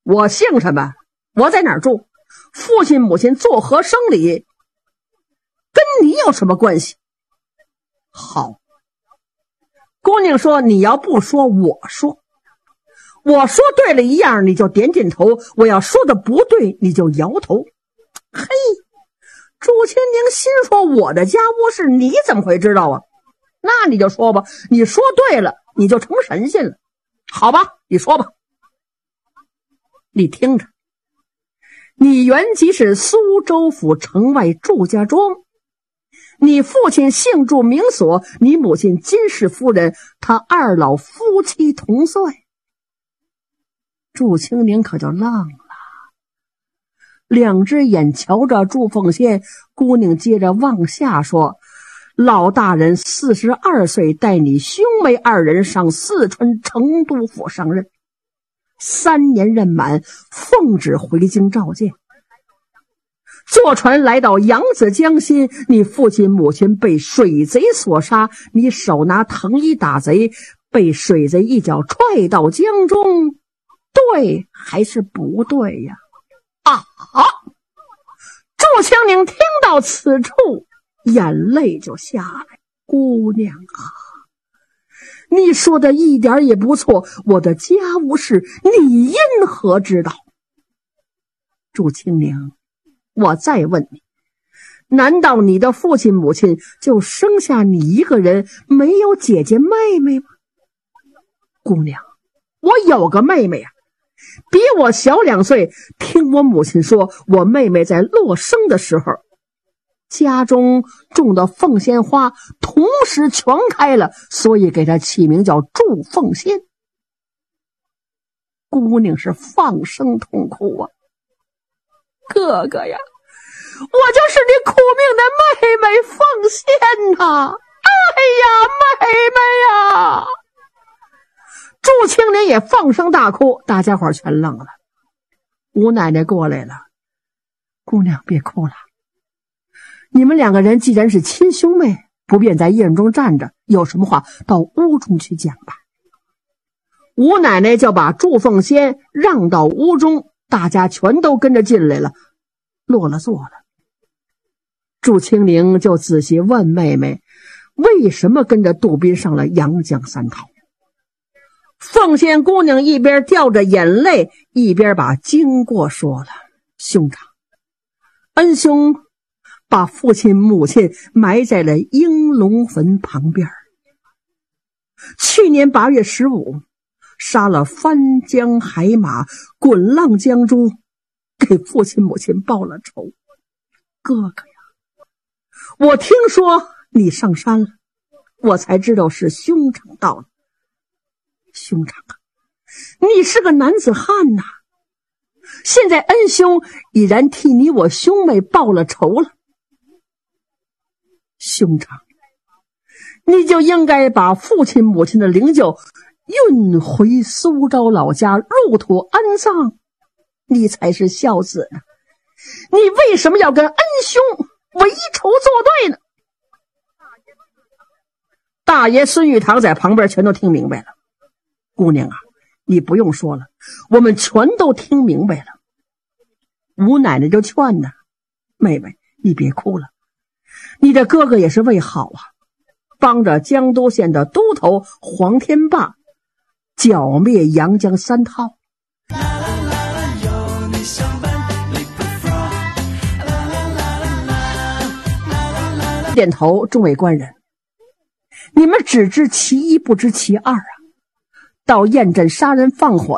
我姓什么？我在哪儿住？父亲母亲作何生理？跟你有什么关系？好，姑娘说你要不说我说，我说对了一样你就点点头，我要说的不对你就摇头。嘿，朱清宁心说我的家务事你怎么会知道啊？那你就说吧，你说对了你就成神仙了。好吧，你说吧。你听着，你原籍是苏州府城外祝家庄，你父亲姓祝名所，你母亲金氏夫人，她二老夫妻同岁。祝清宁可就愣了，两只眼瞧着祝凤仙。姑娘接着往下说，老大人42岁，带你兄妹二人上四川成都府上任，3年任满，奉旨回京召见。坐船来到扬子江心，你父亲母亲被水贼所杀，你手拿藤衣打贼，被水贼一脚踹到江中，对还是不对呀？祝清宁听到此处，眼泪就下来。姑娘啊，你说的一点也不错，我的家务事你因何知道？祝清宁，我再问你，难道你的父亲母亲就生下你一个人，没有姐姐妹妹吗？姑娘，我有个妹妹啊，比我小2岁。听我母亲说，我妹妹在落生的时候，家中种的凤仙花同时全开了，所以给她起名叫祝凤仙。姑娘是放声痛哭啊，哥哥呀，我就是你苦命的妹妹凤仙呐！哎呀，妹妹呀！祝清宁也放声大哭，大家伙全愣了。吴奶奶过来了，姑娘别哭了，你们2个人既然是亲兄妹，不便在院中站着，有什么话到屋中去讲吧。吴奶奶就把祝凤仙让到屋中，大家全都跟着进来了，落了座了。祝清宁就仔细问妹妹，为什么跟着杜宾上了阳江三套？凤仙姑娘一边掉着眼泪，一边把经过说了。兄长，恩兄把父亲母亲埋在了应龙坟旁边。去年8月15杀了翻江海马，滚浪江中，给父亲母亲报了仇。哥哥呀，我听说你上山了，我才知道是兄长到了。兄长啊，你是个男子汉呐，现在恩兄已然替你我兄妹报了仇了。兄长，你就应该把父亲母亲的灵柩运回苏州老家，入土安葬，你才是孝子呢。你为什么要跟恩兄为仇作对呢？大爷孙玉堂在旁边全都听明白了。姑娘啊，你不用说了，我们全都听明白了。吴奶奶就劝呢，妹妹你别哭了，你的哥哥也是为好啊，帮着江都县的都头黄天霸剿灭阳江三套。点头，众位官人，你们只知其一不知其二啊！到验证杀人放火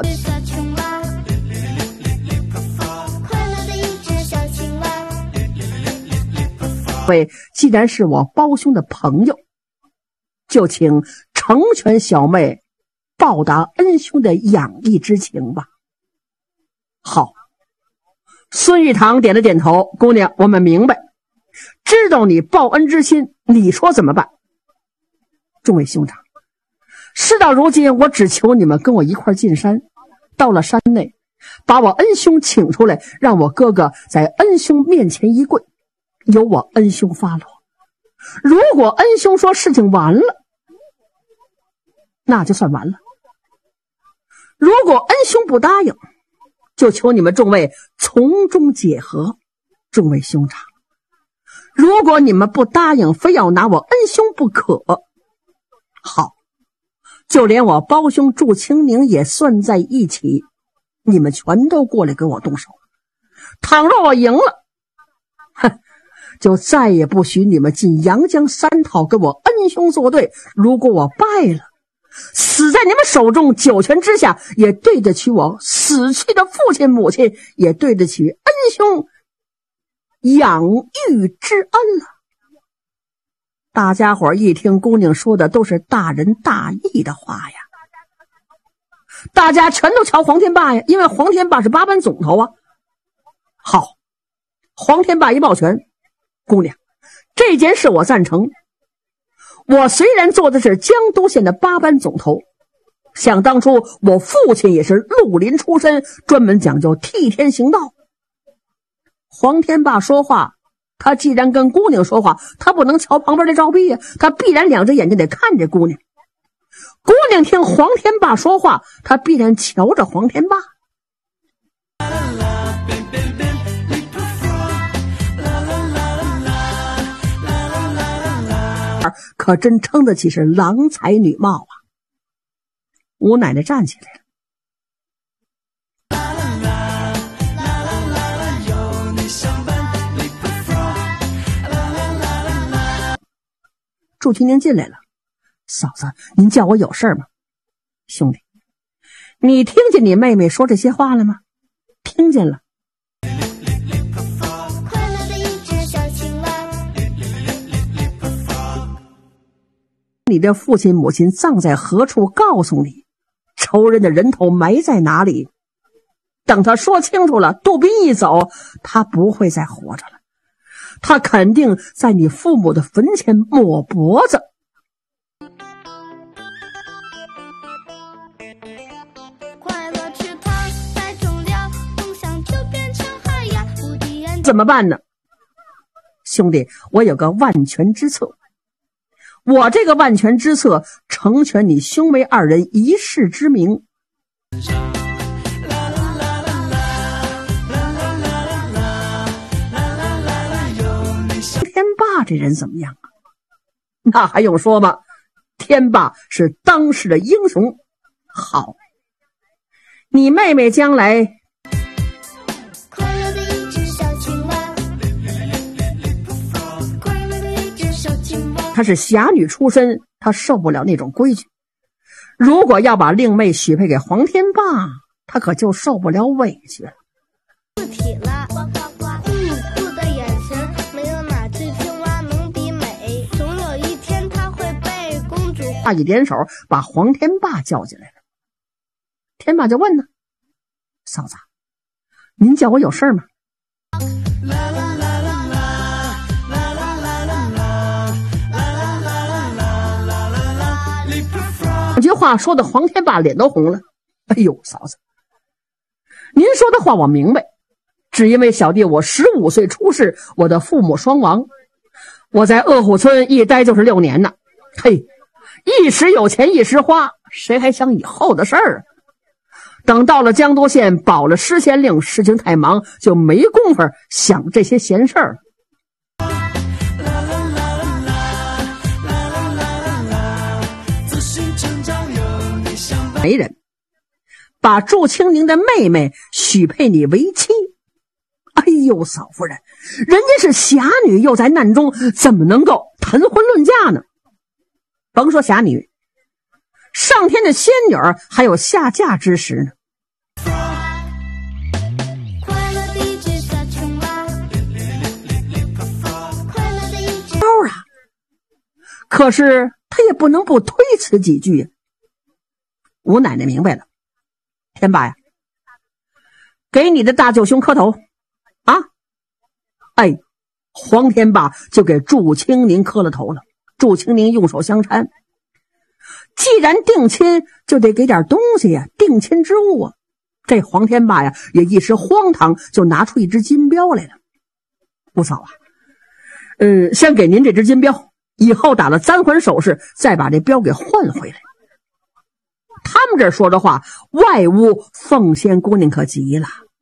喂，既然是我胞兄的朋友，就请成全小妹，报答恩兄的养义之情吧。好，孙玉堂点了点头，姑娘，我们明白，知道你报恩之心，你说怎么办？众位兄长，事到如今，我只求你们跟我一块进山，到了山内，把我恩兄请出来，让我哥哥在恩兄面前一跪，由我恩兄发落。如果恩兄说事情完了，那就算完了。如果恩兄不答应， 就求你们众位从中解和。众位兄长，如果你们不答应，非要拿我恩兄不可，好，就连我胞兄祝清宁也算在一起，你们全都过来跟我动手。倘若我赢了，哼，就再也不许你们进阳江三套跟我恩兄作对。如果我败了，死在你们手中，九泉之下，也对得起我死去的父亲母亲，也对得起恩兄养育之恩了。大家伙一听姑娘说的都是大仁大义的话呀，大家全都瞧黄天霸呀，因为黄天霸是八班总头啊。好，黄天霸一抱拳，姑娘，这件事我赞成。我虽然做的是江都县的八班总头，想当初我父亲也是绿林出身，专门讲究替天行道。黄天霸说话，他既然跟姑娘说话，他不能瞧旁边的赵壁呀，他必然两只眼睛得看着姑娘。姑娘听黄天霸说话，他必然瞧着黄天霸。可真称得起是郎才女貌啊！吴奶奶站起来了。祝清宁进来了。嫂子，您叫我有事吗？兄弟，你听见你妹妹说这些话了吗？听见了。你的父亲母亲葬在何处，告诉你，仇人的人头埋在哪里。等他说清楚了，杜宾一走，他不会再活着了，他肯定在你父母的坟前抹脖子。怎么办呢？兄弟，我有个万全之策。我这个万全之策成全你兄妹二人一世之名。天霸这人怎么样啊？那还用说吗？天霸是当时的英雄。好，你妹妹将来她是侠女出身，她受不了那种规矩。如果要把令妹许配给黄天霸，她可就受不了委屈了。不体了，酷的眼神，没有哪只青蛙能比美。总有一天她会被公主。他一点手，把黄天霸叫进来了。天霸就问呢：“嫂子，您叫我有事吗？”这句话说的黄天霸脸都红了。哎呦，嫂子，您说的话我明白，只因为小弟我15岁出世，我的父母双亡，我在鄂虎村一待就是6年呢。嘿，一时有钱一时花，谁还想以后的事儿啊？等到了江都县保了失县令，事情太忙，就没工夫想这些闲事儿。媒人把祝清宁的妹妹许配你为妻。哎呦，嫂夫人，人家是侠女，又在难中，怎么能够谈婚论嫁呢？甭说侠女，上天的仙女儿还有下嫁之时呢。啊，可是他也不能不推辞几句呀。吴奶奶明白了，天霸呀，给你的大舅兄磕头啊！哎，黄天霸就给祝清宁磕了头了。祝清宁用手相搀，既然定亲，就得给点东西呀，定亲之物啊。这黄天霸呀，也一时荒唐，就拿出一只金镖来了。姑嫂啊，先给您这只金镖，以后打了簪环首饰，再把这镖给换回来。他们这说的话，外屋凤仙姑娘可急了。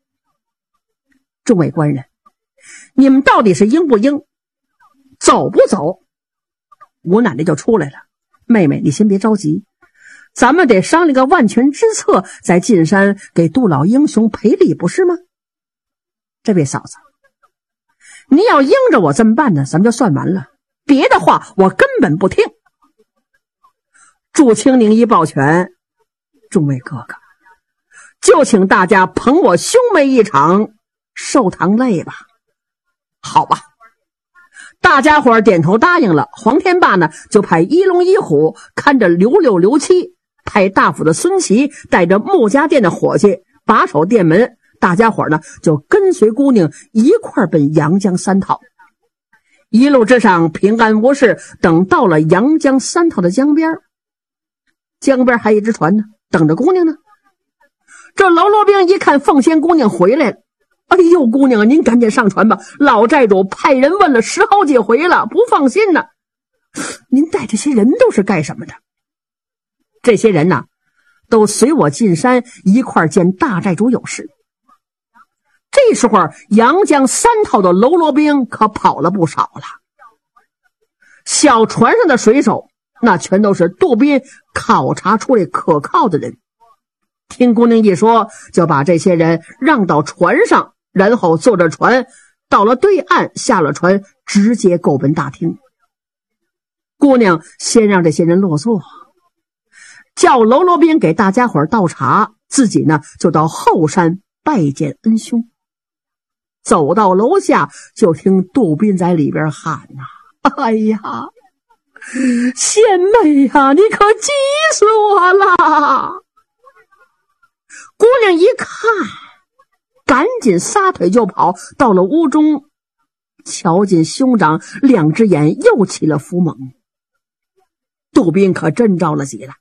众位官人，你们到底是应不应，走不走？吴奶奶就出来了。妹妹，你先别着急，咱们得商量个万全之策，在进山给杜老英雄赔礼，不是吗？这位嫂子，你要应着我这么办呢，咱们就算完了，别的话我根本不听。祝清宁一抱拳，众位哥哥，就请大家捧我兄妹一场寿堂泪吧。好吧，大家伙点头答应了。黄天霸呢，就派一龙一虎看着刘六刘七，派大府的孙琦带着穆家店的伙计把守店门，大家伙呢就跟随姑娘一块奔阳江三套。一路之上平安无事，等到了阳江三套的江边，江边还有一只船呢，等着姑娘呢。这喽啰兵一看凤仙姑娘回来了，哎呦，姑娘啊，您赶紧上船吧，老寨主派人问了10好几回了，不放心呢。您带这些人都是干什么的？这些人呢，都随我进山一块见大寨主有事。这时候阳江三套的喽啰兵可跑了不少了。小船上的水手那全都是杜宾考察出来可靠的人，听姑娘一说，就把这些人让到船上，然后坐着船到了对岸，下了船直接够奔大厅。姑娘先让这些人落座，叫喽啰兵给大家伙倒茶，自己呢就到后山拜见恩兄。走到楼下，就听杜宾在里边喊呐：哎呀，贤妹呀，你可急死我了！姑娘一看，赶紧撒腿就跑，到了屋中，瞧见兄长2只眼又起了浮蒙。杜宾可真着了急了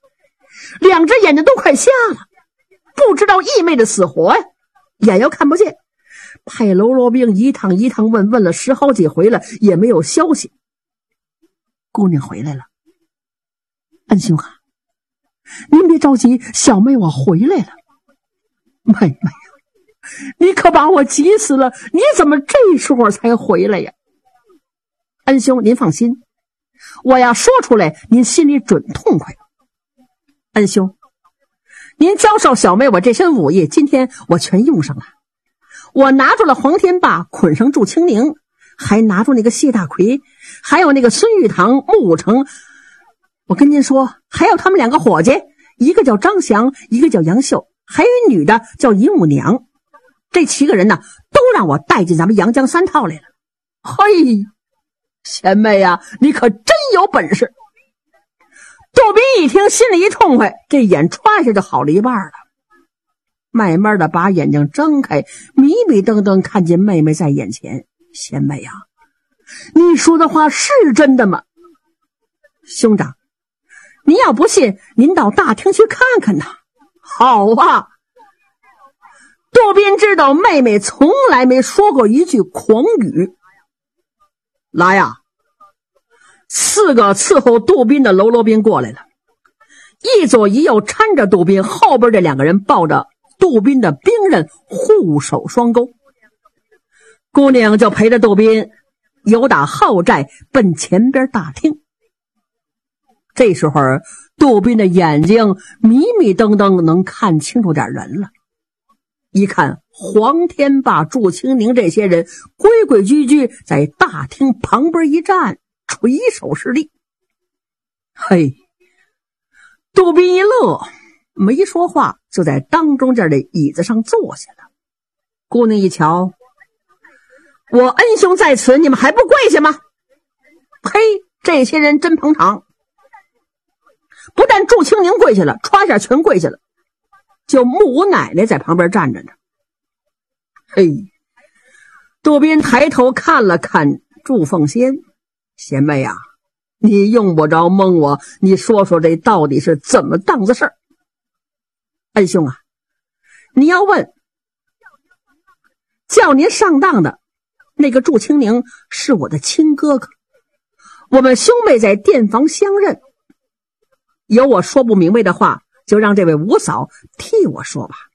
，2只眼睛都快瞎了，不知道义妹的死活呀，眼又看不见，派喽啰兵一趟一趟问了10好几回了，也没有消息。姑娘回来了，恩兄啊，您别着急，小妹我回来了。妹妹呀，你可把我急死了，你怎么这时候才回来呀？恩兄您放心，我要说出来您心里准痛快。恩兄，您教授小妹我这身武艺，今天我全用上了。我拿住了黄天霸，捆上祝清宁，还拿住那个谢大奎，还有那个孙玉堂、穆武成。我跟您说，还有他们2个伙计，一个叫张祥，一个叫杨秀，还有一女的叫尹武娘。这7个人呢，都让我带进咱们阳江三套来了。嘿，贤妹呀，你可真有本事！杜宾一听，心里一痛快，这眼歘下就好了一半了。慢慢的把眼睛睁开，迷迷瞪瞪看见妹妹在眼前。贤妹呀，你说的话是真的吗？兄长，您要不信，您到大厅去看看呐。好啊。杜宾知道妹妹从来没说过一句狂语。来呀！4个伺候杜宾的喽啰兵过来了，一左一右搀着杜宾，后边这2个人抱着杜宾的兵刃，护手双钩。姑娘就陪着杜宾由打后寨奔前边大厅。这时候杜宾的眼睛迷迷瞪瞪，能看清楚点人了。一看黄天霸、祝清宁这些人规规矩矩在大厅旁边一站，垂手施礼。嘿，杜宾一乐，没说话，就在当中间的椅子上坐下了。姑娘一瞧，我恩兄在此，你们还不跪下吗？嘿，这些人真捧场，不但祝清宁跪下了，歘下全跪下了，就穆奶奶在旁边站着呢。嘿，杜宾抬头看了看祝凤仙，贤妹啊，你用不着蒙我，你说说这到底是怎么档子事儿？恩兄啊，你要问，叫您上当的那个祝清宁是我的亲哥哥，我们兄妹在店房相认，有我说不明白的话，就让这位五嫂替我说吧。